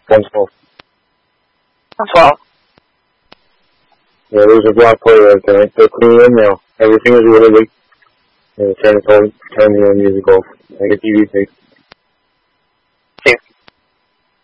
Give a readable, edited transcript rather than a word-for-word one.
112. 112. Yeah, there was a block play there tonight. They're cleaning in now. Everything is orderly. They're trying to turn the music off. Like a TV thing.